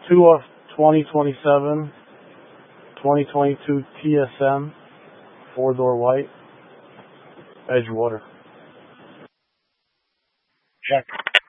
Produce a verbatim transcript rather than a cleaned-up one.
two of twenty twenty-seven, twenty twenty-two T S M, four-door white, Edgewater. Check.